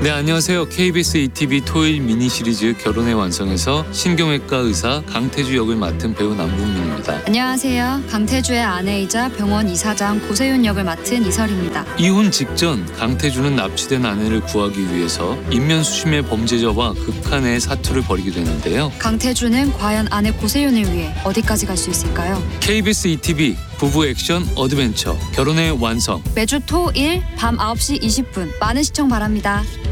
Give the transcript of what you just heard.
네, 안녕하세요. KBS ETV 토요일 미니 시리즈 결혼의 완성에서 신경외과 의사 강태주 역을 맡은 배우 남궁민입니다. 안녕하세요. 강태주의 아내이자 병원 이사장 고세윤 역을 맡은 이설입니다. 이혼 직전 강태주는 납치된 아내를 구하기 위해서 인면수심의 범죄자와 극한의 사투를 벌이게 되는데요. 강태주는 과연 아내 고세윤을 위해 어디까지 갈 수 있을까요? KBS ETV 부부 액션 어드벤처 결혼의 완성 매주 토일 밤 9시 20분 많은 시청 바랍니다.